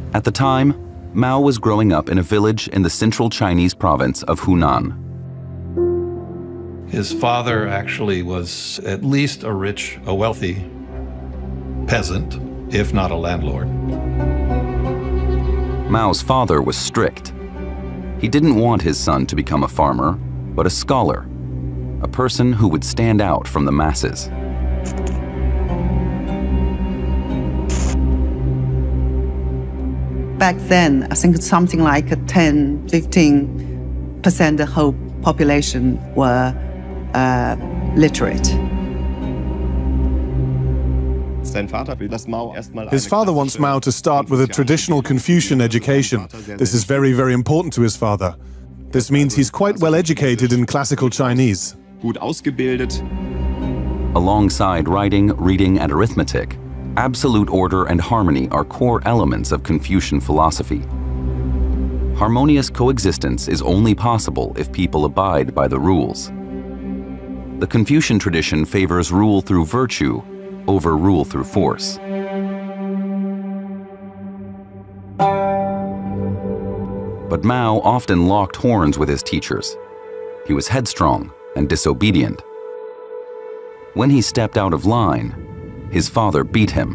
At the time, Mao was growing up in a village in the central Chinese province of Hunan. His father actually was at least a wealthy peasant, if not a landlord. Mao's father was strict. He didn't want his son to become a farmer, but a scholar, a person who would stand out from the masses. Back then, I think something like 10–15% of the whole population were literate. His father wants Mao to start with a traditional Confucian education. This is very, very important to his father. This means he's quite well educated in classical Chinese. Alongside writing, reading, and arithmetic, absolute order and harmony are core elements of Confucian philosophy. Harmonious coexistence is only possible if people abide by the rules. The Confucian tradition favors rule through virtue over rule through force. But Mao often locked horns with his teachers. He was headstrong and disobedient. When he stepped out of line, his father beat him.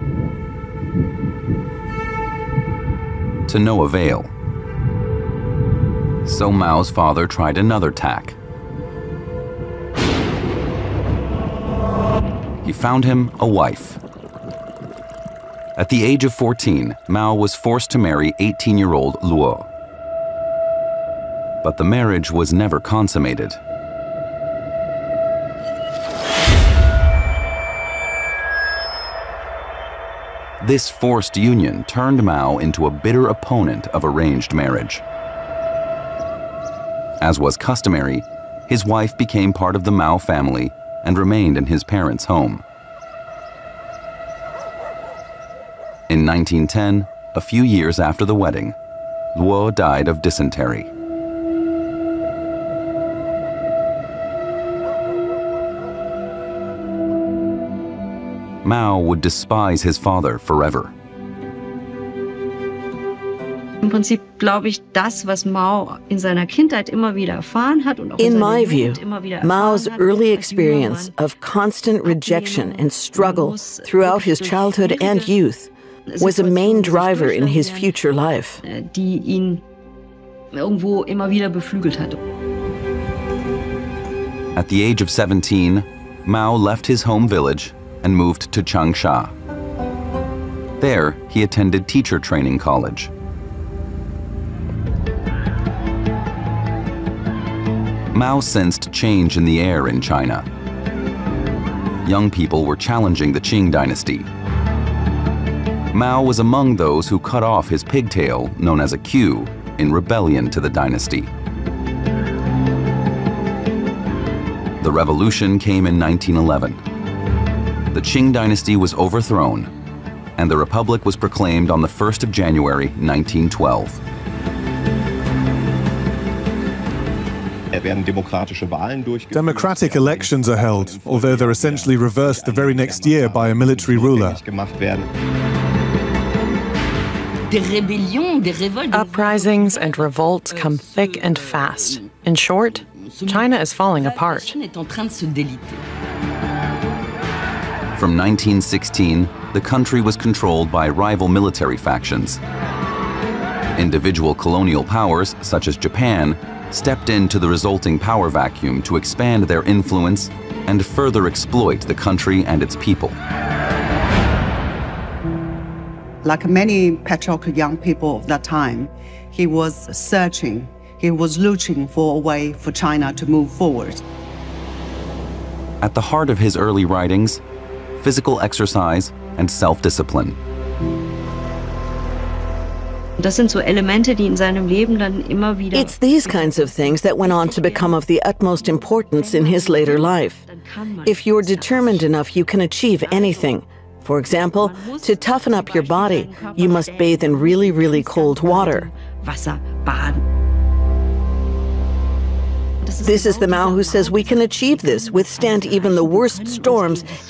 To no avail. So Mao's father tried another tack. He found him a wife. At the age of 14, Mao was forced to marry 18-year-old Luo. But the marriage was never consummated. This forced union turned Mao into a bitter opponent of arranged marriage. As was customary, his wife became part of the Mao family and remained in his parents' home. In 1910, a few years after the wedding, Luo died of dysentery. Mao would despise his father forever. Im Prinzip glaube ich, das, was Mao in seiner Kindheit immer wieder erfahren hat und auch in my view, Mao's early experience of constant rejection and struggle throughout his childhood and youth was a main driver in his future life. Die ihn irgendwo immer wieder beflügelt hat. At the age of 17, Mao left his home village and moved to Changsha. There, he attended teacher training college. Mao sensed change in the air in China. Young people were challenging the Qing dynasty. Mao was among those who cut off his pigtail, known as a queue, in rebellion to the dynasty. The revolution came in 1911. The Qing dynasty was overthrown, and the Republic was proclaimed on the 1st of January, 1912. Democratic elections are held, although they're essentially reversed the very next year by a military ruler. Uprisings and revolts come thick and fast. In short, China is falling apart. From 1916, the country was controlled by rival military factions. Individual colonial powers, such as Japan, stepped into the resulting power vacuum to expand their influence and further exploit the country and its people. Like many patriotic young people of that time, he was searching, he was looking for a way for China to move forward. At the heart of his early writings, physical exercise and self-discipline. Das sind so Elemente, die in seinem Leben dann immer wieder. It's these kinds of things that went on to become of the utmost importance in his later life. If you're determined enough, you can achieve anything. For example, to toughen up your body, you must bathe in really, really cold water. Wasser baden. This is the Mao who says we can achieve this, withstand even the worst storms,